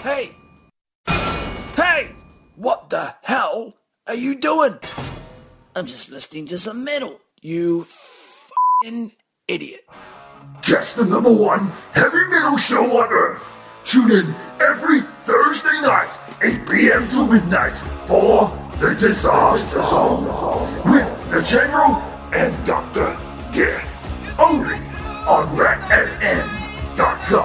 Hey! Hey! What the hell are you doing? I'm just listening to some metal, you f***ing idiot. Guess the #1 heavy metal show on Earth. Tune in every Thursday night, 8 p.m. to midnight, for The Disaster Zone with the General and Dr. Death. Only on